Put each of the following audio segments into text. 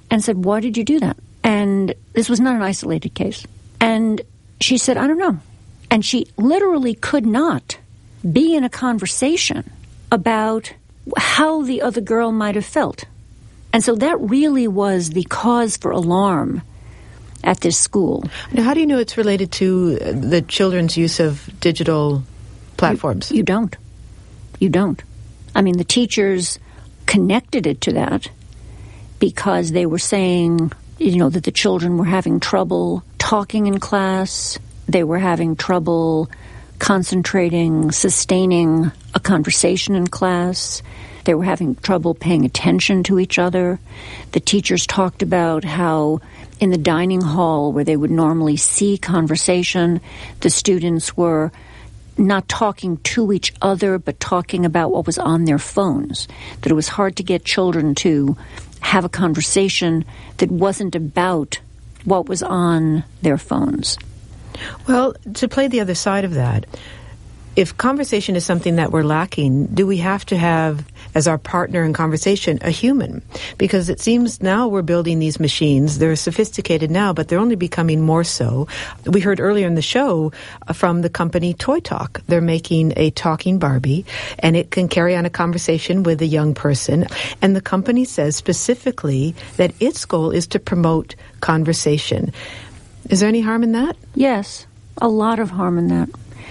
and said, why did you do that? And this was not an isolated case. And she said, I don't know. And she literally could not be in a conversation about how the other girl might have felt. And so that really was the cause for alarm at this school. Now, how do you know it's related to the children's use of digital platforms? You don't. You don't. I mean, the teachers connected it to that because they were saying, that the children were having trouble talking in class. They were having trouble concentrating, sustaining a conversation in class. They were having trouble paying attention to each other. The teachers talked about how in the dining hall where they would normally see conversation, the students were not talking to each other, but talking about what was on their phones. That it was hard to get children to have a conversation that wasn't about what was on their phones. Well, to play the other side of that, if conversation is something that we're lacking, do we have to have, as our partner in conversation, a human? Because it seems now we're building these machines. They're sophisticated now, but they're only becoming more so. We heard earlier in the show from the company Toy Talk. They're making a talking Barbie, and it can carry on a conversation with a young person. And the company says specifically that its goal is to promote conversation. Is there any harm in that? Yes, a lot of harm in that.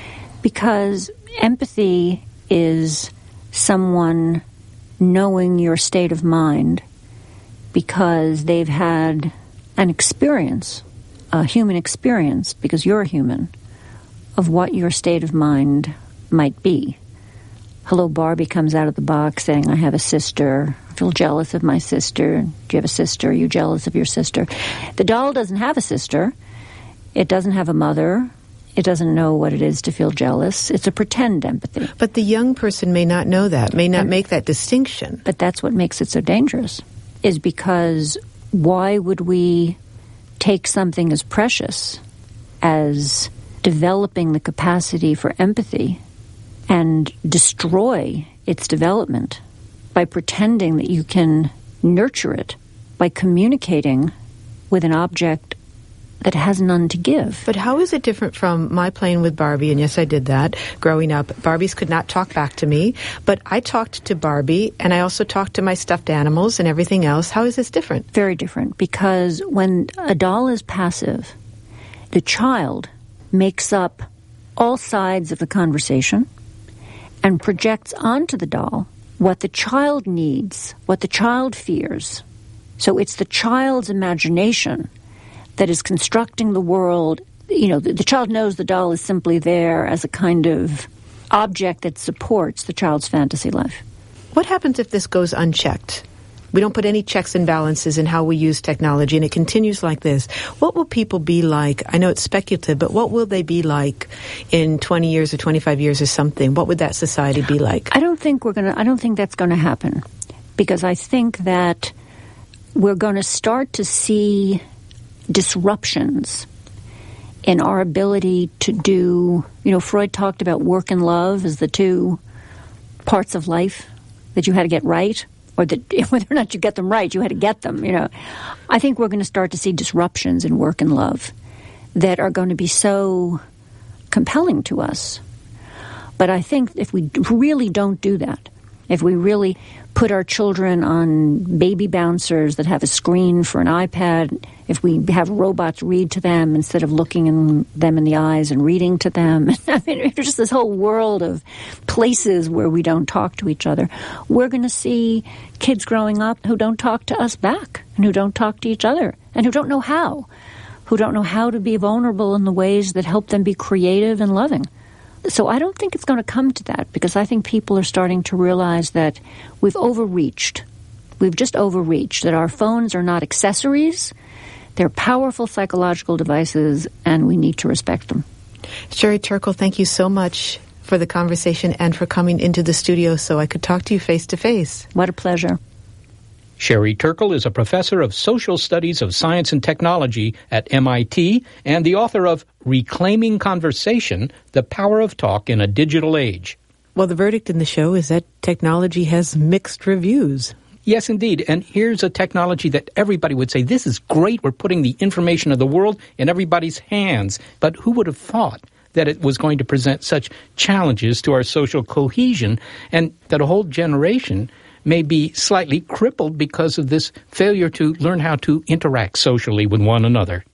Because empathy is someone knowing your state of mind because they've had an experience, a human experience, because you're a human, of what your state of mind might be. Hello, Barbie comes out of the box saying, I have a sister. I feel jealous of my sister. Do you have a sister? Are you jealous of your sister? The doll doesn't have a sister. It doesn't have a mother. It doesn't know what it is to feel jealous. It's a pretend empathy. But the young person may not know that, may not make that distinction. But that's what makes it so dangerous, is because why would we take something as precious as developing the capacity for empathy and destroy its development by pretending that you can nurture it by communicating with an object that has none to give. But how is it different from my playing with Barbie? And yes, I did that growing up. Barbies could not talk back to me, but I talked to Barbie, and I also talked to my stuffed animals and everything else. How is this different? Very different, because when a doll is passive, the child makes up all sides of the conversation and projects onto the doll what the child needs, what the child fears. So it's the child's imagination that is constructing the world. The child knows the doll is simply there as a kind of object that supports the child's fantasy life. What happens if this goes unchecked? We don't put any checks and balances in how we use technology, and it continues like this. What will people be like? I know it's speculative, but what will they be like in 20 years or 25 years or something? What would that society be like? I don't think that's going to happen, because I think that we're going to start to see disruptions in our ability to do, Freud talked about work and love as the two parts of life that you had to get right, or that whether or not you get them right, you had to get them, I think we're going to start to see disruptions in work and love that are going to be so compelling to us. But I think if we really don't do that, if we really put our children on baby bouncers that have a screen for an iPad, if we have robots read to them instead of looking them in the eyes and reading to them, I mean, there's just this whole world of places where we don't talk to each other. We're going to see kids growing up who don't talk to us back and who don't talk to each other and who don't know how to be vulnerable in the ways that help them be creative and loving. So I don't think it's going to come to that, because I think people are starting to realize that we've overreached. We've just overreached, that our phones are not accessories. They're powerful psychological devices, and we need to respect them. Sherry Turkle, thank you so much for the conversation and for coming into the studio so I could talk to you face to face. What a pleasure. Sherry Turkle is a professor of social studies of science and technology at MIT and the author of Reclaiming Conversation, The Power of Talk in a Digital Age. Well, the verdict in the show is that technology has mixed reviews. Yes, indeed. And here's a technology that everybody would say, this is great. We're putting the information of the world in everybody's hands. But who would have thought that it was going to present such challenges to our social cohesion, and that a whole generation may be slightly crippled because of this failure to learn how to interact socially with one another?